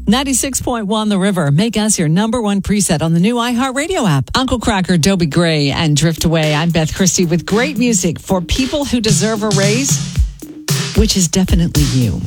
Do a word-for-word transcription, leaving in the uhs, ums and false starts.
ninety-six point one The River. Make us your number one preset on the new iHeartRadio app. Uncle Cracker, Dobie Gray, and Drift Away. I'm Beth Christie with great music for people who deserve a raise, which is definitely you.